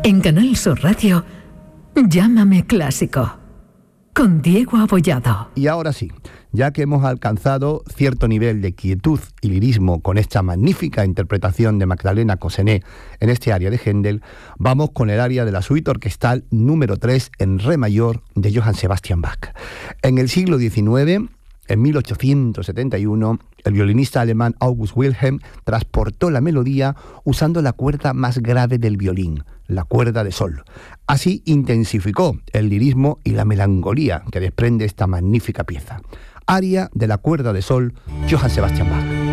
En Canal Sur Radio, Llámame Clásico, con Diego Abollado. Y ahora sí, ya que hemos alcanzado cierto nivel de quietud y lirismo con esta magnífica interpretación de Magdalena Cossenet en este aria de Händel, vamos con el aria de la suite orquestal número 3 en re mayor de Johann Sebastian Bach. En el siglo XIX, en 1871, el violinista alemán August Wilhelm transportó la melodía usando la cuerda más grave del violín, la cuerda de sol. Así intensificó el lirismo y la melancolía que desprende esta magnífica pieza. Aria de la cuerda de sol, Johann Sebastian Bach.